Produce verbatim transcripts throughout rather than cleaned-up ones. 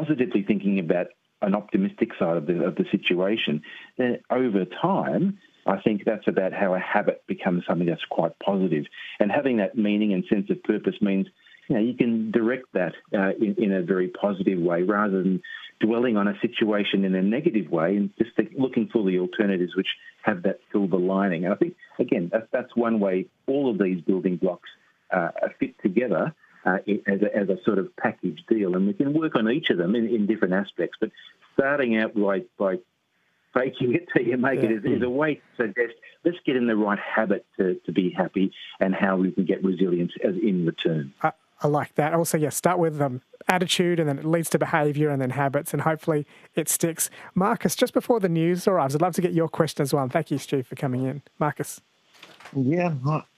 positively thinking about an optimistic side of the, of the situation, then over time, I think that's about how a habit becomes something that's quite positive. And having that meaning and sense of purpose means, you know, you can direct that uh, in, in a very positive way rather than dwelling on a situation in a negative way and just looking for the alternatives which have that silver lining. And I think, again, that's, that's one way all of these building blocks uh, fit together uh, as, a, as a sort of package deal. And we can work on each of them in, in different aspects. But starting out by, by faking it till you make yeah. it is, is a way to suggest let's get in the right habit to, to be happy and how we can get resilience as in return. I, I like that. Also, yeah, start with um, attitude and then it leads to behaviour and then habits and hopefully it sticks. Marcus, just before the news arrives, I'd love to get your question as well. And thank you, Stu, for coming in. Marcus. Yeah,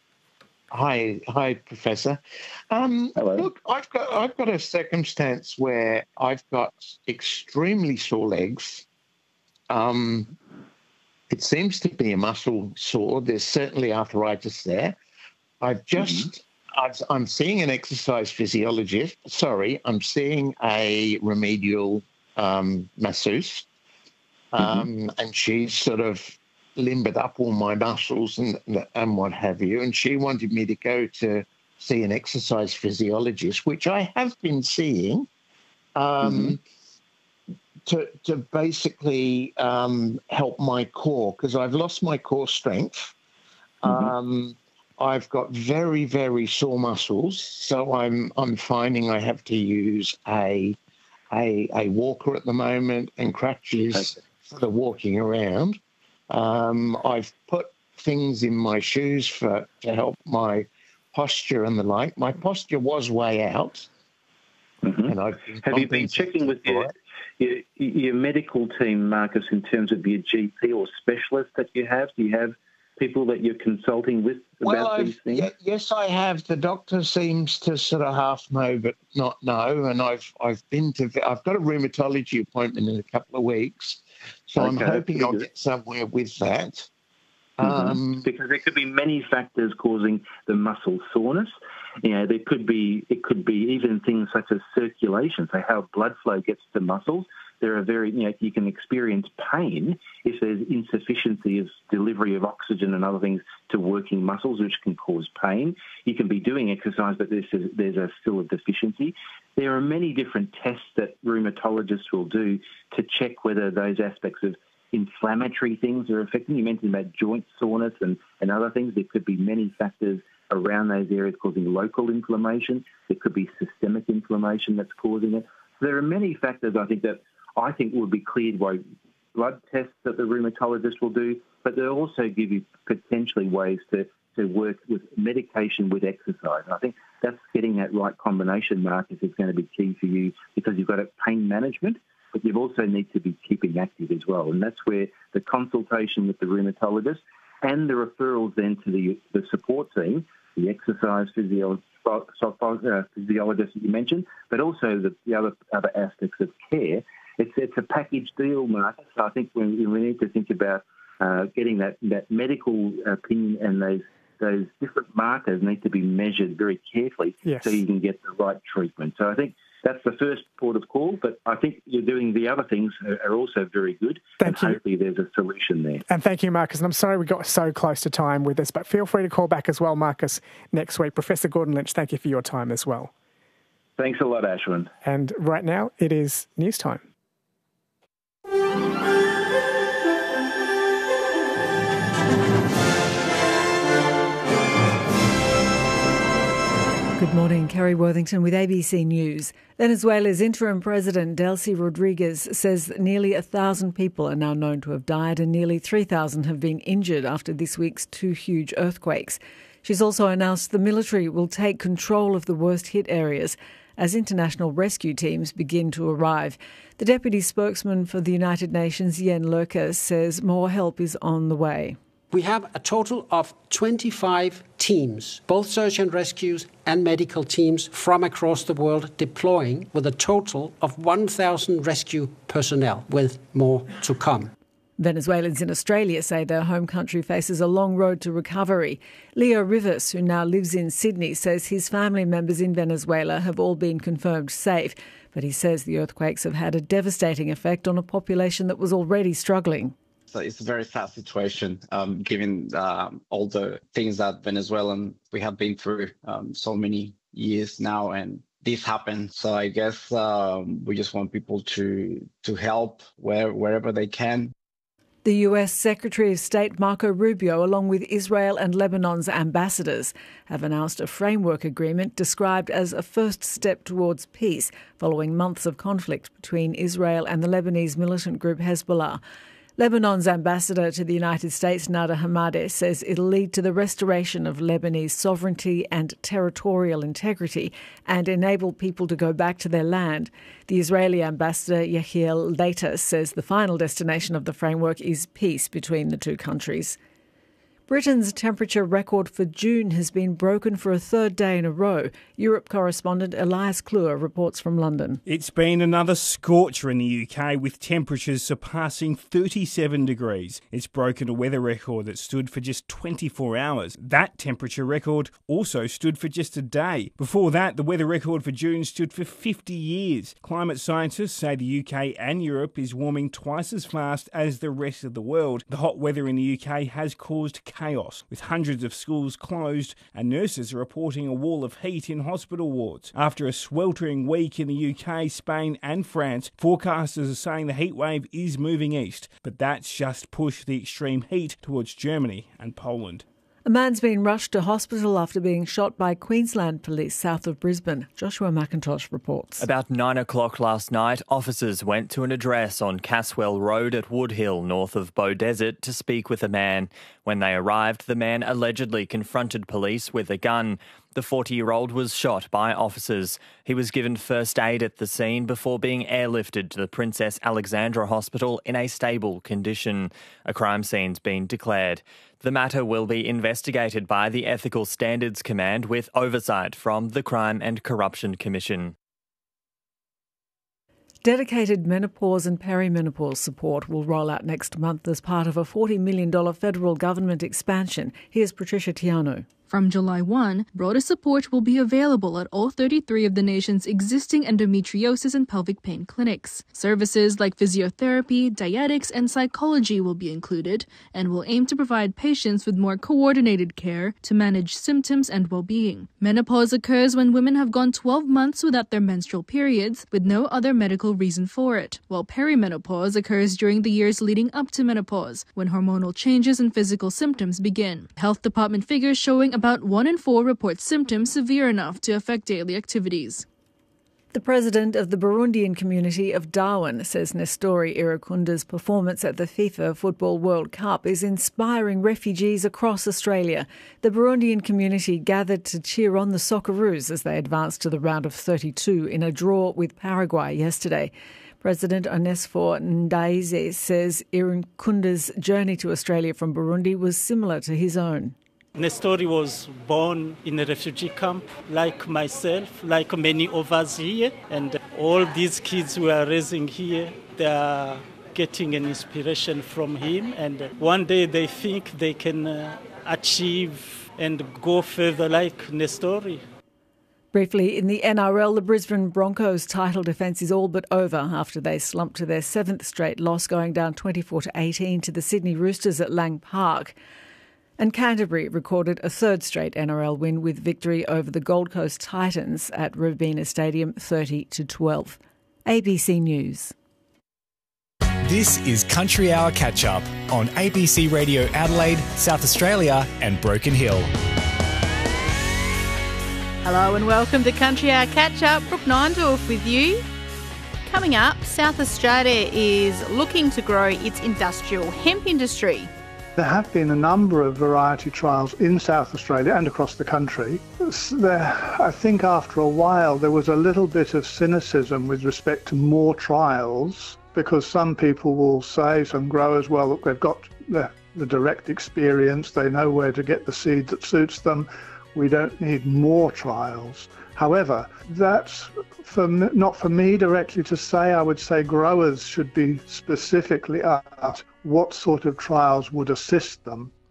hi, hi, Professor. Um, Hello. Look, I've got I've got a circumstance where I've got extremely sore legs. Um, it seems to be a muscle sore. There's certainly arthritis there. I've just, mm-hmm. I've, I'm seeing an exercise physiologist. Sorry, I'm seeing a remedial um, masseuse, um, mm-hmm. and she's sort of limbered up all my muscles and and what have you. And she wanted me to go to see an exercise physiologist, which I have been seeing. Um, mm-hmm. To, to basically um, help my core, because I've lost my core strength. Mm-hmm. Um, I've got very, very sore muscles, so I'm I'm finding I have to use a a, a walker at the moment and crutches okay. for the walking around. Um, I've put things in my shoes for to help my posture and the like. My posture was way out, mm-hmm. and I've been have you been checking with your Your, your medical team, Marcus, in terms of your G P or specialist that you have? Do you have people that you're consulting with about well, these things? Y- yes, I have. The doctor seems to sort of half know but not know, and I've I've been to I've got a rheumatology appointment in a couple of weeks, so okay, I'm hoping I'll get somewhere with that. Mm-hmm. Um, because there could be many factors causing the muscle soreness. You know, there could be it could be even things such as circulation, so how blood flow gets to muscles. There are very, you know, you can experience pain if there's insufficiency of delivery of oxygen and other things to working muscles, which can cause pain. You can be doing exercise, but there's a, there's a still a deficiency. There are many different tests that rheumatologists will do to check whether those aspects of inflammatory things are affecting. You mentioned about joint soreness and, and other things. There could be many factors around those areas causing local inflammation. There could be systemic inflammation that's causing it. So there are many factors, I think, that I think will be cleared by blood tests that the rheumatologist will do, but they'll also give you potentially ways to, to work with medication with exercise. And I think that's getting that right combination, Marcus, is going to be key for you because you've got a pain management, but you also need to be keeping active as well. And that's where the consultation with the rheumatologist and the referrals then to the, the support team, the exercise physio, uh, physiologist that you mentioned, but also the, the other other aspects of care. It's it's a package deal, Marcus. So I think we, we need to think about uh, getting that, that medical opinion and those those different markers need to be measured very carefully yes. so you can get the right treatment. So I think that's the first port of call, but I think you're doing the other things are also very good. Thank and you. Hopefully there's a solution there. And thank you, Marcus. And I'm sorry we got so close to time with this, but feel free to call back as well, Marcus, next week. Professor Gordon Lynch, thank you for your time as well. Thanks a lot, Ashwin. And right now it is news time. Good morning, Kerry Worthington with A B C News. Venezuela's interim president, Delcy Rodriguez, says that nearly a thousand people are now known to have died and nearly three thousand have been injured after this week's two huge earthquakes. She's also announced the military will take control of the worst-hit areas as international rescue teams begin to arrive. The deputy spokesman for the United Nations, Jen Lurker, says more help is on the way. We have a total of twenty-five teams, both search and rescues and medical teams from across the world deploying with a total of one thousand rescue personnel, with more to come. Venezuelans in Australia say their home country faces a long road to recovery. Leo Rivas, who now lives in Sydney, says his family members in Venezuela have all been confirmed safe, But he says the earthquakes have had a devastating effect on a population that was already struggling. So it's a very sad situation, um, given uh, all the things that Venezuelan we have been through um, so many years now, and this happened. So I guess um, we just want people to to help where, wherever they can. The U S Secretary of State Marco Rubio, along with Israel and Lebanon's ambassadors, have announced a framework agreement described as a first step towards peace following months of conflict between Israel and the Lebanese militant group Hezbollah. Lebanon's ambassador to the United States, Nada Hamadeh, says it'll lead to the restoration of Lebanese sovereignty and territorial integrity and enable people to go back to their land. The Israeli ambassador, Yehiel Leiter, says the final destination of the framework is peace between the two countries. Britain's temperature record for June has been broken for a third day in a row. Europe correspondent Elias Kluwer reports from London. It's been another scorcher in the U K, with temperatures surpassing thirty-seven degrees. It's broken a weather record that stood for just twenty-four hours. That temperature record also stood for just a day. Before that, the weather record for June stood for fifty years. Climate scientists say the U K and Europe is warming twice as fast as the rest of the world. The hot weather in the U K has caused chaos, with hundreds of schools closed and nurses are reporting a wall of heat in hospital wards. After a sweltering week in the U K, Spain and France, forecasters are saying the heatwave is moving east, but that's just pushed the extreme heat towards Germany and Poland. A man's been rushed to hospital after being shot by Queensland police south of Brisbane. Joshua McIntosh reports. About nine o'clock last night, officers went to an address on Caswell Road at Woodhill, north of Beaudesert, to speak with a man. When they arrived, the man allegedly confronted police with a gun. The forty-year-old was shot by officers. He was given first aid at the scene before being airlifted to the Princess Alexandra Hospital in a stable condition. A crime scene's been declared. The matter will be investigated by the Ethical Standards Command with oversight from the Crime and Corruption Commission. Dedicated menopause and perimenopause support will roll out next month as part of a forty million dollars federal government expansion. Here's Patricia Tiano. From July first, broader support will be available at all thirty-three of the nation's existing endometriosis and pelvic pain clinics. Services like physiotherapy, dietetics, and psychology will be included and will aim to provide patients with more coordinated care to manage symptoms and well-being. Menopause occurs when women have gone twelve months without their menstrual periods with no other medical reason for it, while perimenopause occurs during the years leading up to menopause, when hormonal changes and physical symptoms begin. Health department figures showing about one in four report symptoms severe enough to affect daily activities. The president of the Burundian community of Darwin says Nestori Irakunda's performance at the FIFA Football World Cup is inspiring refugees across Australia. The Burundian community gathered to cheer on the Socceroos as they advanced to the round of thirty-two in a draw with Paraguay yesterday. President Onesphore Ndaize says Irakunda's journey to Australia from Burundi was similar to his own. Nestori was born in a refugee camp, like myself, like many of us here, and all these kids we are raising here, they are getting an inspiration from him, and one day they think they can uh, achieve and go further like Nestori. Briefly, in the N R L, the Brisbane Broncos' title defence is all but over after they slumped to their seventh straight loss, going down twenty-four to eighteen to the Sydney Roosters at Lang Park. And Canterbury recorded a third straight N R L win with victory over the Gold Coast Titans at Robina Stadium thirty to twelve. A B C News. This is Country Hour Catch Up on A B C Radio Adelaide, South Australia and Broken Hill. Hello and welcome to Country Hour Catch Up. Brooke Nindorf with you. Coming up, South Australia is looking to grow its industrial hemp industry. There have been a number of variety trials in South Australia and across the country. There, I think after a while there was a little bit of cynicism with respect to more trials, because some people will say, some growers, well, look, they've got the, the direct experience, they know where to get the seed that suits them, we don't need more trials. However, that's for, not for me directly to say. I would say growers should be specifically asked what sort of trials would assist them.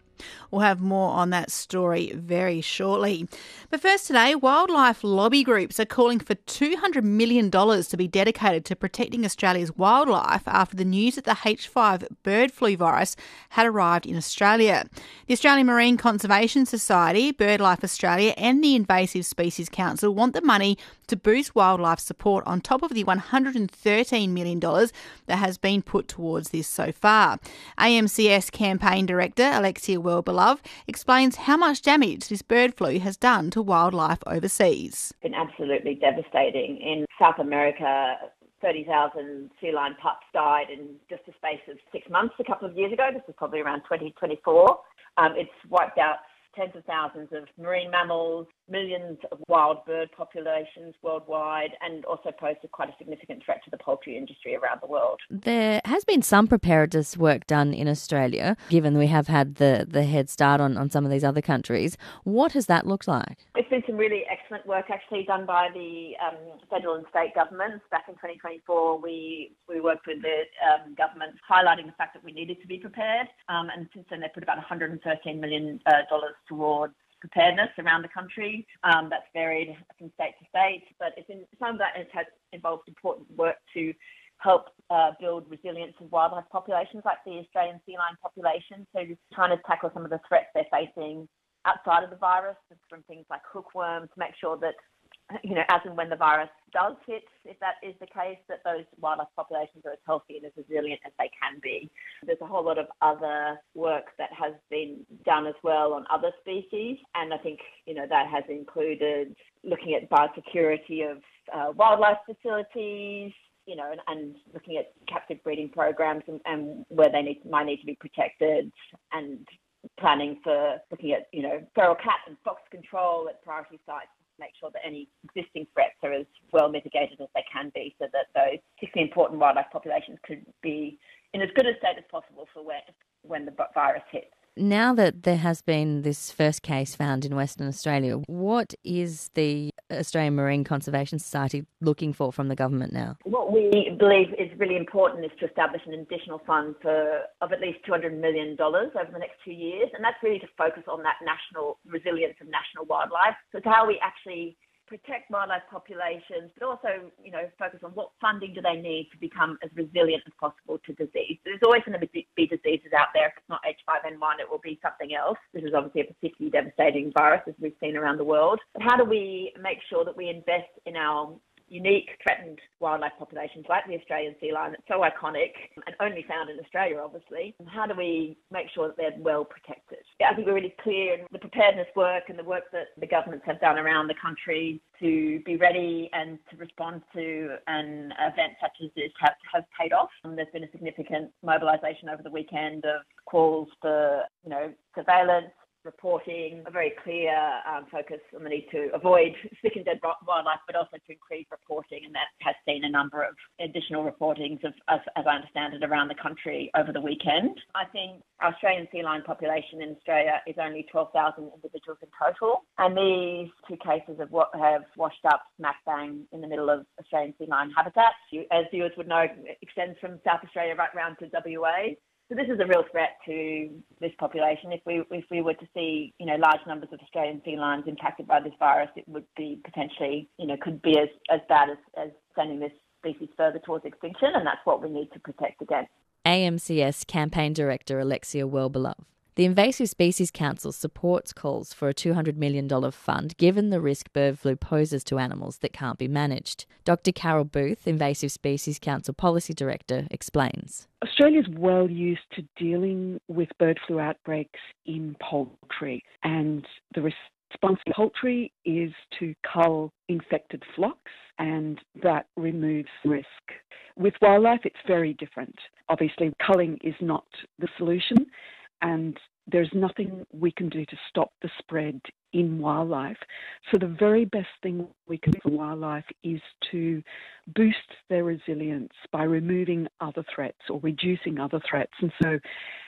We'll have more on that story very shortly. But first today, wildlife lobby groups are calling for two hundred million dollars to be dedicated to protecting Australia's wildlife after the news that the H five bird flu virus had arrived in Australia. The Australian Marine Conservation Society, BirdLife Australia and the Invasive Species Council want the money to boost wildlife support on top of the one hundred thirteen million dollars that has been put towards this so far. A M C S Campaign Director Alexia Wellbeloved explains how much damage this bird flu has done to wildlife overseas. It's been absolutely devastating. In South America, thirty thousand sea lion pups died in just the space of six months a couple of years ago. This was probably around twenty twenty-four. Um, it's wiped out tens of thousands of marine mammals, millions of wild bird populations worldwide, and also posed quite a significant threat to the poultry industry around the world. There has been some preparedness work done in Australia, given we have had the, the head start on, on some of these other countries. What has that looked like? It's been some really excellent work actually done by the um, federal and state governments. Back in twenty twenty-four, we, we worked with the um, governments highlighting the fact that we needed to be prepared. Um, and since then, they put about one hundred thirteen million dollars uh, towards preparedness around the country. Um, that's varied from state to state, but it's in, some of that has had involved important work to help uh, build resilience of wildlife populations like the Australian sea lion population. So trying to tackle some of the threats they're facing outside of the virus, from things like hookworm, to make sure that, you know, as and when the virus does hit, if that is the case, that those wildlife populations are as healthy and as resilient as they can be. There's a whole lot of other work that has been done as well on other species, and I think, you know, that has included looking at biosecurity of uh, wildlife facilities, you know, and, and looking at captive breeding programs and, and where they need might need to be protected, and planning for looking at, you know, feral cat and fox control at priority sites, make sure that any existing threats are as well mitigated as they can be, so that those particularly important wildlife populations could be in as good a state as possible for when, when the virus hits. Now that there has been this first case found in Western Australia, what is the Australian Marine Conservation Society looking for from the government now? What we believe is really important is to establish an additional fund for of at least two hundred million dollars over the next two years, and that's really to focus on that national resilience of national wildlife. So it's how we actually protect wildlife populations, but also, you know, focus on what funding do they need to become as resilient as possible to disease. There's always going to be, be diseases out there. If it's not H five N one, it will be something else. This is obviously a particularly devastating virus, as we've seen around the world. But how do we make sure that we invest in our unique threatened wildlife populations like the Australian sea lion, that's so iconic and only found in Australia, obviously? And how do we make sure that they're well protected? Yeah, I think we're really clear in the preparedness work and the work that the governments have done around the country to be ready and to respond to an event such as this have, has paid off. And there's been a significant mobilisation over the weekend of calls for, you know, surveillance, reporting, a very clear um, focus on the need to avoid sick and dead wildlife, but also to increase reporting, and that has seen a number of additional reportings of, as, as I understand it, around the country over the weekend. I think our Australian sea lion population in Australia is only twelve thousand individuals in total, and these two cases of what have washed up smack bang in the middle of Australian sea lion habitat, as viewers would know, it extends from South Australia right round to W A. So this is a real threat to this population. If we if we were to see, you know, large numbers of Australian sea lions impacted by this virus, it would be potentially, you know, could be as, as bad as, as sending this species further towards extinction, and that's what we need to protect against. A M C S Campaign Director Alexia Wellbeloved. The Invasive Species Council supports calls for a two hundred million dollars fund given the risk bird flu poses to animals that can't be managed. Doctor Carol Booth, Invasive Species Council Policy Director, explains. Australia's well used to dealing with bird flu outbreaks in poultry, and the response to poultry is to cull infected flocks, and that removes risk. With wildlife, it's very different. Obviously, culling is not the solution, and there's nothing we can do to stop the spread in wildlife. So the very best thing we can do for wildlife is to boost their resilience by removing other threats or reducing other threats. And so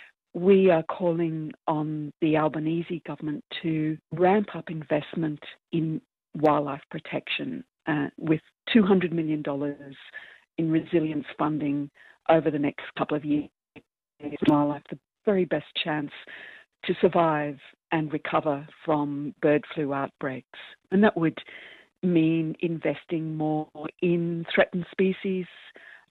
we are calling on the Albanese government to ramp up investment in wildlife protection uh, with two hundred million dollars in resilience funding over the next couple of years. Wildlife, the very best chance to survive and recover from bird flu outbreaks. And that would mean investing more in threatened species,